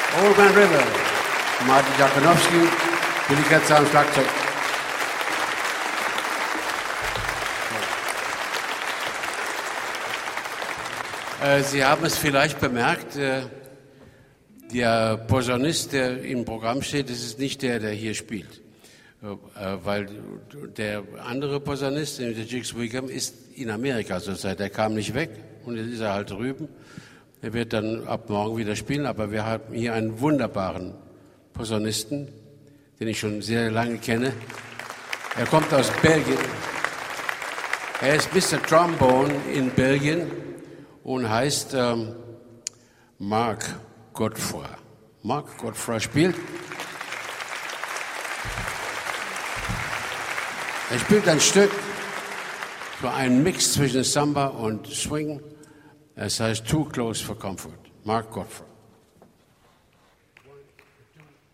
Old Man River, Martin Jakonowski, Willi Ketzer am Schlagzeug. Sie haben es vielleicht bemerkt, der Posaunist, der im Programm steht, das ist nicht der hier spielt. Weil der andere Posaunist, der Jigs Wickham, ist in Amerika zurzeit. Der kam nicht weg und jetzt ist er halt drüben. Er wird dann ab morgen wieder spielen, aber wir haben hier einen wunderbaren Posaunisten, den ich schon sehr lange kenne. Er kommt aus Belgien. Er ist Mr. Trombone in Belgien und heißt Mark Godfrey. Mark Godfrey spielt. Er spielt ein Stück, so einen Mix zwischen Samba und Swing. Es heißt Too Close for Comfort. Mark Godfrey.